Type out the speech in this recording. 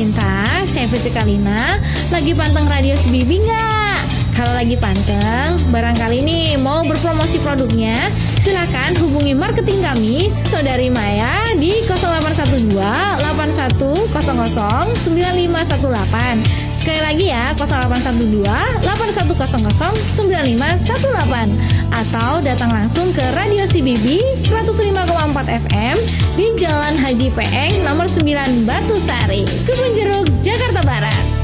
tercinta, saya Fitri Kalina. Lagi panteng radio Sebibi nggak? Kalau lagi panteng, barangkali nih mau berpromosi produknya, silakan hubungi marketing kami, Saudari Maya di 0812 8100 9518. Sekali lagi ya, 0812 8100 9518. Atau datang langsung ke Radio CBB 105,4 FM di Jalan Haji Peeng nomor 9 Batu Sari, Kebun Jeruk, Jakarta Barat.